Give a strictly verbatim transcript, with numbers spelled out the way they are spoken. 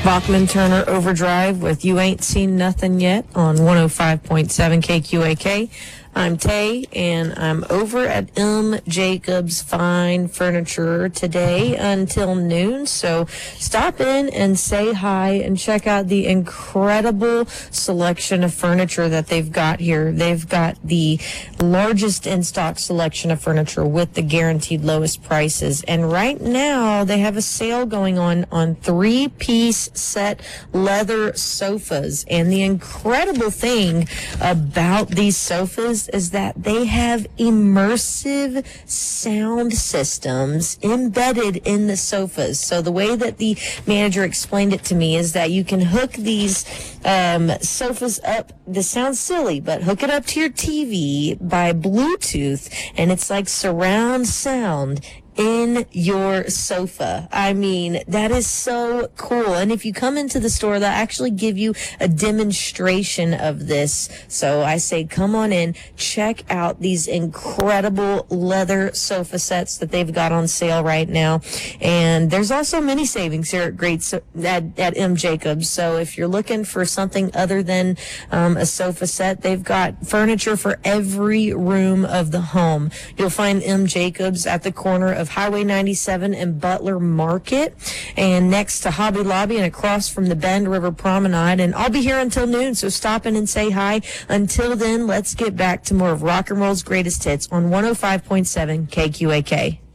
Bachman Turner Overdrive with You Ain't Seen Nothing Yet on one oh five point seven K Q A K. I'm Tay, and I'm over at M. Jacobs Fine Furniture today until noon. So stop in and say hi and check out the incredible selection of furniture that they've got here. They've got the largest in-stock selection of furniture with the guaranteed lowest prices. And right now, they have a sale going on on three-piece set leather sofas. And the incredible thing about these sofas is that they have immersive sound systems embedded in the sofas. So the way that the manager explained it to me is that you can hook these um, sofas up. This sounds silly, but hook it up to your T V by Bluetooth, and it's like surround sound in your sofa. I mean, that is so cool. And if you come into the store, they'll actually give you a demonstration of this. So I say, come on in, check out these incredible leather sofa sets that they've got on sale right now. And there's also many savings here at Great so- at, at M. Jacobs. So if you're looking for something other than um, a sofa set, they've got furniture for every room of the home. You'll find M. Jacobs at the corner of Highway ninety-seven and Butler Market, and next to Hobby Lobby and across from the Bend River Promenade. And I'll be here until noon, so stop in and say hi. Until then, let's get back to more of rock and roll's greatest hits on one oh five point seven K Q A K.